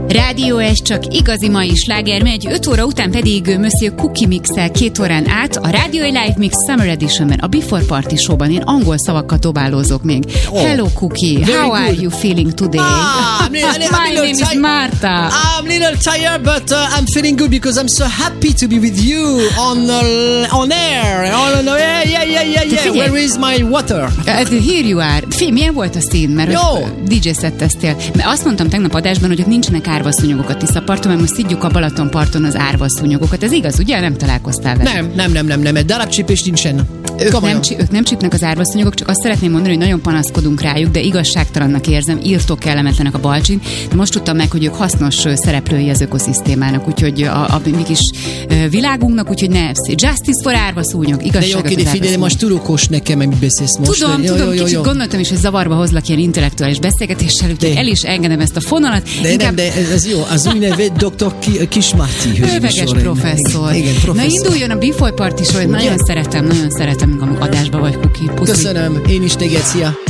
Rádió Ez csak igazi mai sláger megy, 5 óra után pedig Monsieur Cookie Mix-el 2 órán át a Rádió Live Mix Summer Editionben, a Before Party Show-ban én angol szavakkal dobálózok még. Hello Cookie, how are you feeling today? My name is Marta. I'm a little tired, but I'm feeling good because I'm so happy to be with you on air. Yeah. Where is my water? Here you are. Milyen volt a szín? Mert DJ szetteztél. Mert azt mondtam tegnap adásban, hogy ott nincsenek árvaszúnyogokat a Tiszaparton, mert most szidjuk a Balatonparton az árvaszúnyogokat. Ez igaz, ugye? Nem találkoztál vele? Nem. Egy darabcsípés nincsen. Ők nem csípnek az árvaszúnyogok, csak azt szeretném mondani, hogy nagyon panaszkodunk rájuk, de igazságtalannak érzem, írtók kellemetlenek a balcsin, de most tudtam meg, hogy ők hasznos szereplői az ökoszisztémának, úgyhogy a mi kis világunknak, úgyhogy ne, justice for árvaszúnyog, igazságot. De jó, figyelj, most turokos nekem, amit beszélsz most. Tudom, kicsit gondoltam is, hogy zavarba hozlak ilyen intellektuális beszélgetéssel, úgyhogy el is engedem ezt a fonalat. De ez jó, az úgynevezett Dr. Kismárti. Hőveges professzor. Igen, professzor. Na induljon a Before Party Show, nagyon szeretem, amikor adásba vagy, Cookie. Köszönöm, én is téged, szia.